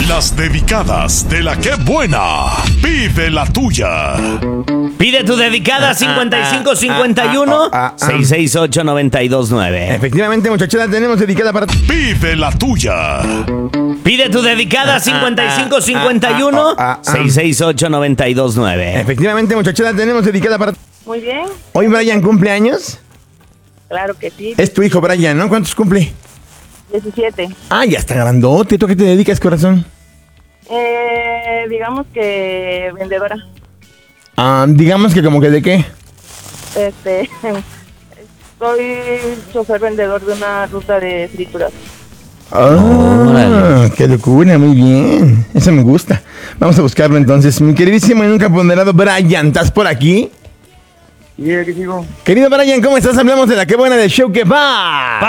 Las dedicadas de la que buena. Pide la tuya. Pide tu dedicada 5551-668-929. Efectivamente, muchachada, tenemos dedicada para... Pide la tuya. Pide tu dedicada 5551-668-929. Efectivamente, muchachada, tenemos dedicada para... Muy bien, Hoy Brian cumple años. claro que sí. Es tu hijo Brian, ¿no? ¿Cuántos cumple? 17. Ah, ya está grandote. ¿Tú a qué te dedicas, corazón? Digamos que vendedora. Digamos que como que de qué. Soy chofer vendedor de una ruta de frituras. Ah, qué locura, muy bien. Eso me gusta. Vamos a buscarlo entonces. Mi queridísimo y nunca ponderado Brian, ¿estás por aquí? Sí, aquí sigo. Querido Brian, ¿cómo estás? Hablamos de la que buena del show que va.